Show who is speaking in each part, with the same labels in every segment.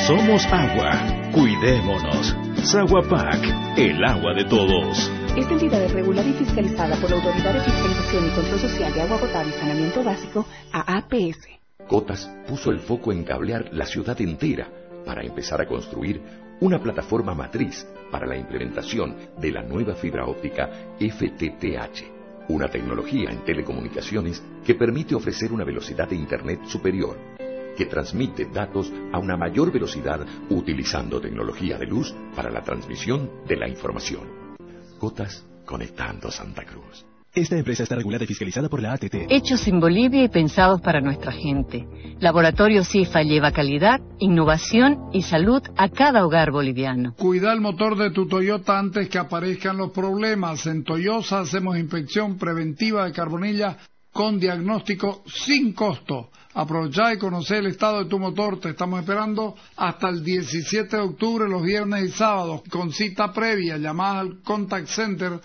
Speaker 1: Somos agua. Cuidémonos. Saguapac, el agua de todos.
Speaker 2: Esta entidad es regulada y fiscalizada por la Autoridad de Fiscalización y Control Social de Agua Potable y Saneamiento Básico, AAPS.
Speaker 3: Cotas puso el foco en cablear la ciudad entera para empezar a construir una plataforma matriz para la implementación de la nueva fibra óptica FTTH, una tecnología en telecomunicaciones que permite ofrecer una velocidad de Internet superior, que transmite datos a una mayor velocidad utilizando tecnología de luz para la transmisión de la información. Cotas, conectando Santa Cruz.
Speaker 4: Esta empresa está regulada y fiscalizada por la ATT.
Speaker 5: Hechos en Bolivia y pensados para nuestra gente. Laboratorio CIFA lleva calidad, innovación y salud a cada hogar boliviano.
Speaker 6: Cuida el motor de tu Toyota antes que aparezcan los problemas. En Toyosa hacemos inspección preventiva de carbonilla con diagnóstico sin costo. Aprovechá y conocer el estado de tu motor. Te estamos esperando hasta el 17 de octubre, los viernes y sábados, con cita previa. Llamada al Contact Center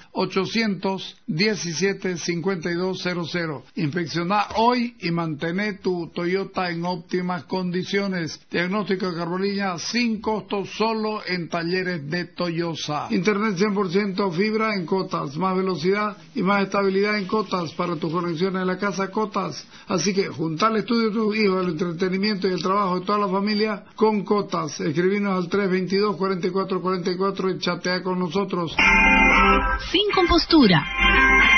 Speaker 6: 817-5200. Inspeccioná hoy y mantén tu Toyota en óptimas condiciones. Diagnóstico de carbonilla sin costo, solo en talleres de Toyosa. Internet 100% fibra en Cotas. Más velocidad y más estabilidad en Cotas para tus conexiones en la casa Cotas. Así que junta el estudio de tus hijos, el entretenimiento y el trabajo de toda la familia con Cotas. Escribinos al 322-4444 y chatea con nosotros.
Speaker 7: Sin compostura.